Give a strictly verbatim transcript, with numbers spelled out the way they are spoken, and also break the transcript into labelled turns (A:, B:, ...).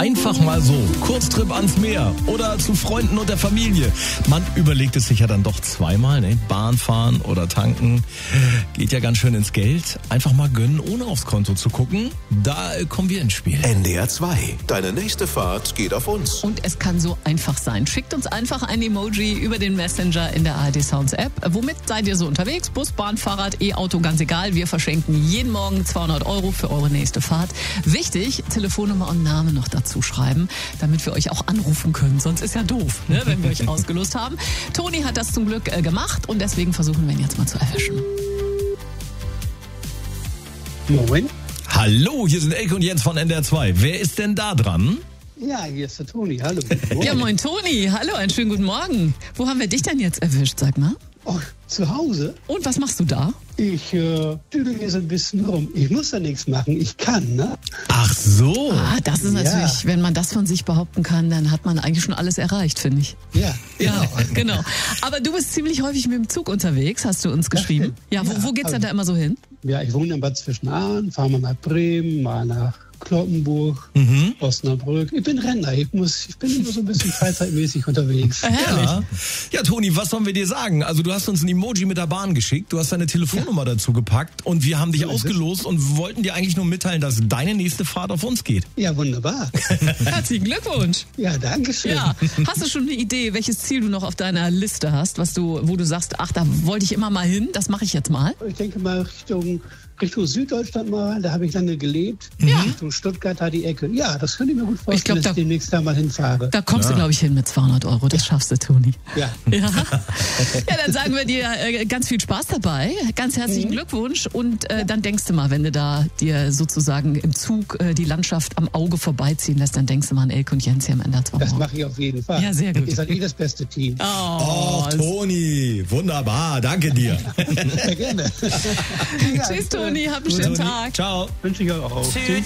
A: Einfach mal so, Kurztrip ans Meer oder zu Freunden und der Familie. Man überlegt es sich ja dann doch zweimal, ne? Bahn fahren oder tanken, geht ja ganz schön ins Geld. Einfach mal gönnen, ohne aufs Konto zu gucken. Da kommen wir ins Spiel.
B: N D R zwei, deine nächste Fahrt geht auf uns.
C: Und es kann so einfach sein. Schickt uns einfach ein Emoji über den Messenger in der A R D Sounds App. Womit seid ihr so unterwegs? Bus, Bahn, Fahrrad, E-Auto, ganz egal. Wir verschenken jeden Morgen zweihundert Euro für eure nächste Fahrt. Wichtig, Telefonnummer und Name noch dazu schreiben, damit wir euch auch anrufen können. Sonst ist ja doof, ne, wenn wir euch ausgelost haben. Toni hat das zum Glück äh, gemacht und deswegen versuchen wir ihn jetzt mal zu erwischen.
D: Moin.
A: Hallo, hier sind Elke und Jens von N D R zwei. Wer ist denn da dran?
D: Ja, hier ist der Toni. Hallo.
C: Ja, moin Toni. Hallo, einen schönen guten Morgen. Wo haben wir dich denn jetzt erwischt, sag mal?
D: Oh, zu Hause?
C: Und was machst du da?
D: Ich äh, düdel hier so ein bisschen rum. Ich muss da nichts machen. Ich kann, ne?
A: Ach so.
C: Ah, das ist
D: Ja.
C: natürlich, wenn man das von sich behaupten kann, dann hat man eigentlich schon alles erreicht, finde ich.
D: Ja.
C: Ja, genau. Aber du bist ziemlich häufig mit dem Zug unterwegs, hast du uns geschrieben. Ja, wo,
D: Ja,
C: wo geht's
D: also-
C: denn da immer so hin?
D: Ja, ich wohne in Bad Zwischenahn, fahren wir nach Bremen, mal nach Cloppenburg,
A: Mhm.
D: Osnabrück. Ich bin Rentner. Ich, muss, ich bin immer so ein bisschen freizeitmäßig unterwegs.
A: Ja. ja, Toni, was sollen wir dir sagen? Also du hast uns ein Emoji mit der Bahn geschickt, du hast deine Telefonnummer dazu gepackt und wir haben dich
D: So ist es.
A: ausgelost und wollten dir eigentlich nur mitteilen, dass deine nächste Fahrt auf uns geht.
D: Ja, wunderbar.
C: Herzlichen Glückwunsch.
D: Ja, danke schön.
C: Ja, hast du schon eine Idee, welches Ziel du noch auf deiner Liste hast, was du, wo du sagst, ach, da wollte ich immer mal hin, das mache ich jetzt mal?
D: Ich denke mal Richtung, Richtung Süddeutschland mal, da habe ich lange gelebt.
C: Ja.
D: Richtung Stuttgart, da die Ecke. Ja, das könnte ich mir gut vorstellen,
C: Ich glaub,
D: dass
C: da-
D: ich demnächst da mal hinfahre.
C: Da kommst du, glaube ich, hin mit zweihundert Euro, das schaffst du, Toni.
D: Ja.
C: Ja. Ja, dann sagen wir dir äh, ganz viel Spaß dabei, ganz herzlichen Glückwunsch und äh, dann denkst du mal, wenn du da dir sozusagen im Zug äh, die Landschaft am Auge vorbeiziehen lässt, dann denkst du mal an Elke und Jens hier am N D R zwei.
D: Das mache ich auf jeden Fall.
C: Ja, sehr gut.
D: Ihr seid eh das beste Team.
C: Oh,
A: Toni, wunderbar, danke dir.
D: Sehr gerne.
C: tschüss, Toni, hab einen schönen Tag.
A: Ciao.
D: Wünsche ich euch auch.
C: Tschüss.